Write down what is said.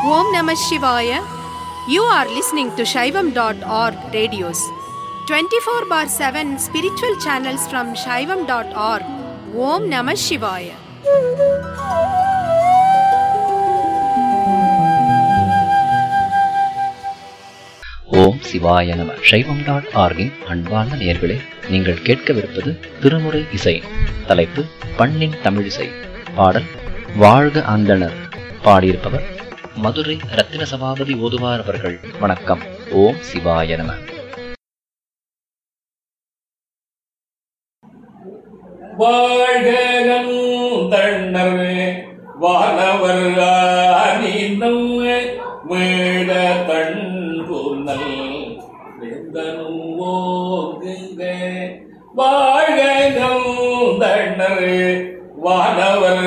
Om Namah Shivaya. You are listening to Shaivam.org radios. 24/7 spiritual channels from Shaivam.org. Om Namah Shivaya. ஓம் சிவாய நம. சைவம்.org-இன் அன்பார்ந்த நேயர்களே, நீங்கள் கேட்கவிருப்பது திருமுறை இசை. தலைப்பு பண்ணின் தமிழிசை. பாடல் வாழ்க அந்தணர். பாடியிருப்பவர் மதுரை ரத்தின சபாபதி ஓதுவார் அவர்கள். வணக்கம். ஓம் சிவாய நம. வாழ்கனம் தண்ணர் வானவர் அனிதம் மேட தன்புனல் வேந்தனும் ஓங்குங்க. வாழ்கனம் தண்ணர் வானவர்